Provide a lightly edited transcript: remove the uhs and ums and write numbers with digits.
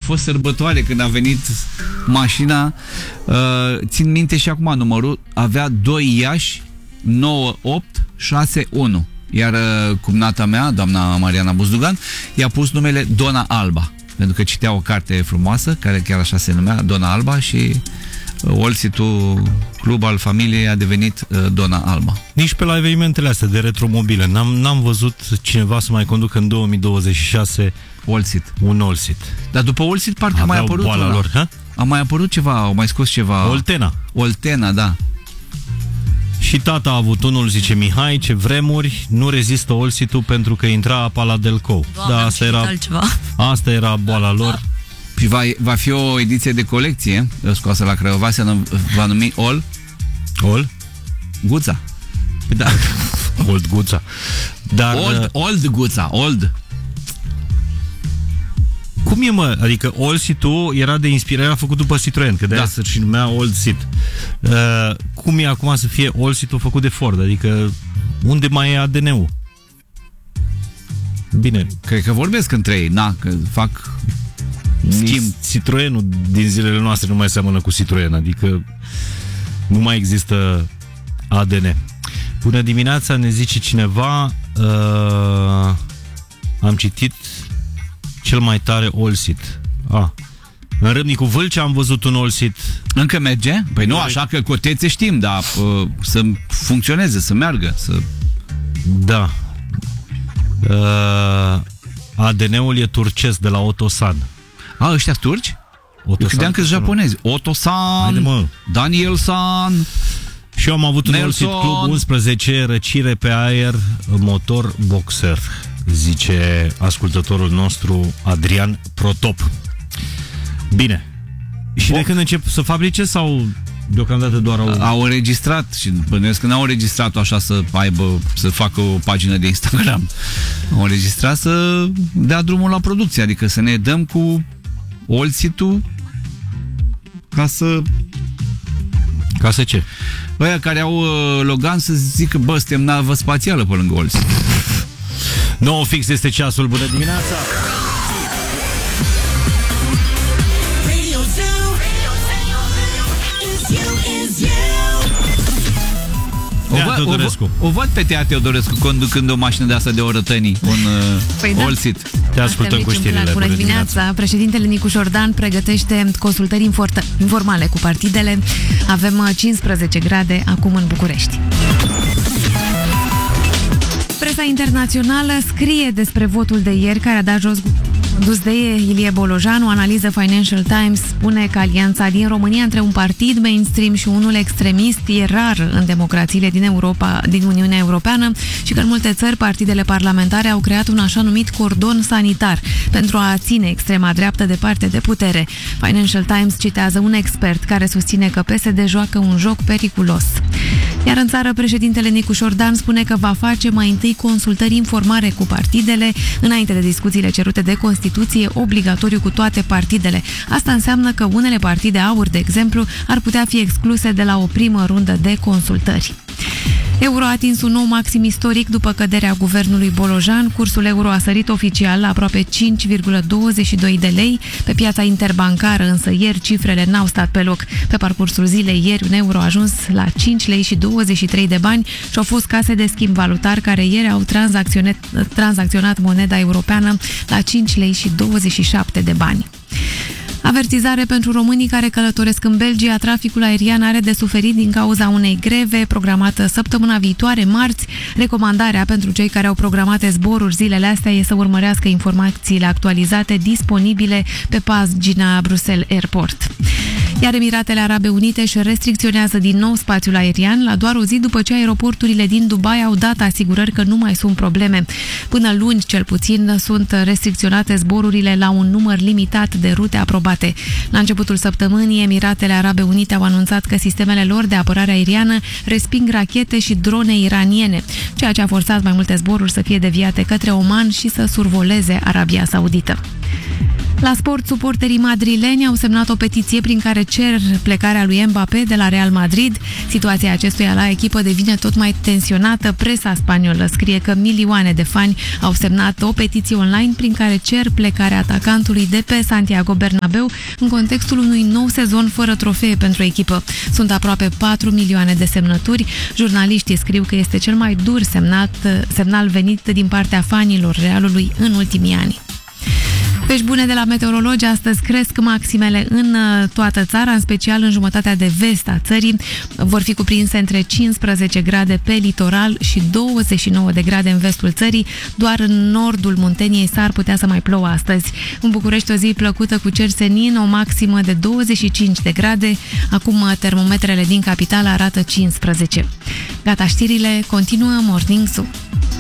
fost sărbătoare când a venit mașina. Țin minte și acum numărul. Avea 2 Iași, 9861. Iar cumnata mea, doamna Mariana Buzdugan, i-a pus numele Dona Alba, pentru că citea o carte frumoasă, care chiar așa se numea, Dona Alba, și Olsitul, club al familiei, a devenit Dona Alba. Nici pe la evenimentele astea de retromobile n-am văzut cineva să mai conducă în 2026 Olsit. Un Olsit. Dar după Olsit parcă a mai apărut boala una. lor, ha? A mai apărut ceva, au mai scos ceva. Oltena, da. Și tata a avut unul, zice Mihai, ce vremuri, nu rezistă Olsitul pentru că intra apa la Delcou. Doamne, da, asta era boala lor. Și va fi o ediție de colecție scoasă la Craiova, se va numi Guța. Da. Old Guța. Dar Old Guța, Old. Cum e, mă? Adică Olsitul era de inspirare, a făcut după Citroen, că de-aia se și numea Old Sit. Cum e acum să fie Olsitul făcut de Ford? Adică unde mai e ADN-ul? Bine. Cred că vorbesc între ei, că fac schimb. Citroenul din zilele noastre nu mai seamănă cu Citroen, adică nu mai există ADN. Bună dimineața, ne zice cineva, am citit cel mai tare Olsit. În Râmnicu Vâlcea am văzut un Olsit. Încă merge? Păi nu, așa că cotețe știm, dar să funcționeze, să meargă. Da. ADN-ul e turcesc, de la Otosan. Ăștia turci? Eu credeam că-s japonezi. Otosan, Danielsan. Și eu am avut un Olsit Club 11, răcire pe aer, motor boxer, zice ascultătorul nostru Adrian Protop. Bine. Și de când încep să fabrice sau deocamdată doar au înregistrat și bănuiesc că n-au înregistrat așa să facă o pagină de Instagram. Au înregistrat să dea drumul la producție, adică să ne dăm cu Olsitul ca să ce? Ăia care au Logan să zică, suntem navă spațială pe lângă Olsit. 9 fix este ceasul, bună dimineața! O văd pe Tea Teodorescu conducând o mașină de asta de orătănii, un Olsit. Te ascultăm cu știrile. Bună dimineața! Președintele Nicu Șordan pregătește consultări informale cu partidele. Avem 15 grade acum în București. Presa internațională scrie despre votul de ieri care a dat jos dus de Ilie Bolojanu. Analiză Financial Times spune că alianța din România între un partid mainstream și unul extremist e rar în democrațiile din Uniunea Europeană și că în multe țări partidele parlamentare au creat un așa numit cordon sanitar pentru a ține extrema dreaptă departe de putere. Financial Times citează un expert care susține că PSD joacă un joc periculos. Iar în țară, președintele Nicu Șordan spune că va face mai întâi consultări informare cu partidele înainte de discuțiile cerute de Constituție, obligatoriu cu toate partidele. Asta înseamnă că unele partide AUR, de exemplu, ar putea fi excluse de la o primă rundă de consultări. Euro a atins un nou maxim istoric după căderea guvernului Bolojan. Cursul euro a sărit oficial la aproape 5,22 de lei. Pe piața interbancară, însă, ieri cifrele n-au stat pe loc. Pe parcursul zilei ieri, un euro a ajuns la 5 lei și 23 de bani și au fost case de schimb valutar care ieri au tranzacționat moneda europeană la 5 lei și 27 de bani. Avertizare pentru românii care călătoresc în Belgia. Traficul aerian are de suferit din cauza unei greve programată săptămâna viitoare, marți. Recomandarea pentru cei care au programate zboruri zilele astea e să urmărească informațiile actualizate disponibile pe pagina Bruxelles Airport. Iar Emiratele Arabe Unite își restricționează din nou spațiul aerian la doar o zi după ce aeroporturile din Dubai au dat asigurări că nu mai sunt probleme. Până luni, cel puțin, sunt restricționate zborurile la un număr limitat de rute aprobate. La începutul săptămânii, Emiratele Arabe Unite au anunțat că sistemele lor de apărare aeriană resping rachete și drone iraniene, ceea ce a forțat mai multe zboruri să fie deviate către Oman și să survoleze Arabia Saudită. La sport, suporterii madrileni au semnat o petiție prin care cer plecarea lui Mbappé de la Real Madrid. Situația acestuia la echipă devine tot mai tensionată. Presa spaniolă scrie că milioane de fani au semnat o petiție online prin care cer plecarea atacantului de pe Santiago Bernabéu în contextul unui nou sezon fără trofee pentru echipă. Sunt aproape 4 milioane de semnături. Jurnaliștii scriu că este cel mai dur semnal venit din partea fanilor Realului în ultimii ani. Vești bune de la meteorologi, astăzi cresc maximele în toată țara, în special în jumătatea de vest a țării. Vor fi cuprinse între 15 grade pe litoral și 29 de grade în vestul țării. Doar în nordul Munteniei s-ar putea să mai plouă astăzi. În București o zi plăcută cu cer senin, o maximă de 25 de grade. Acum termometrele din capitală arată 15. Gata, știrile continuă Morning Zoo.